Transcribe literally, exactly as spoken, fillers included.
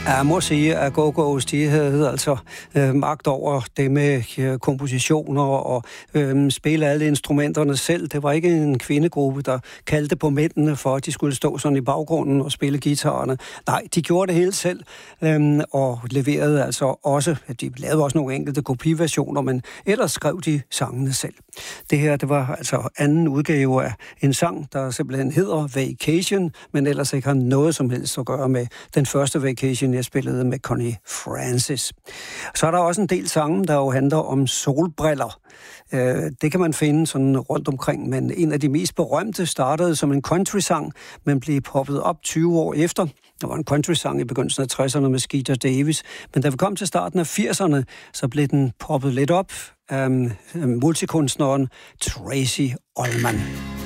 Jeg må sige, at Go-Go's, de havde altså øh, magt over det med øh, kompositioner og øh, spille alle instrumenterne selv. Det var ikke en kvindegruppe, der kaldte på mændene for, at de skulle stå sådan i baggrunden og spille guitarerne. Nej, de gjorde det hele selv øh, og leverede altså også, de lavede også nogle enkelte kopiversioner, men ellers skrev de sangene selv. Det her, det var altså anden udgave af en sang, der simpelthen hedder Vacation, men ellers ikke har noget som helst at gøre med den første Vacation, jeg spillede med Connie Francis. Så er der også en del sange, der jo handler om solbriller. Det kan man finde sådan rundt omkring, men en af de mest berømte startede som en country-sang, men blev poppet op tyve år efter. Der var en country-sang i begyndelsen af tresserne med Skeeter Davis, men da vi kom til starten af firserne, så blev den poppet lidt op af multikunstneren Tracy Ullman.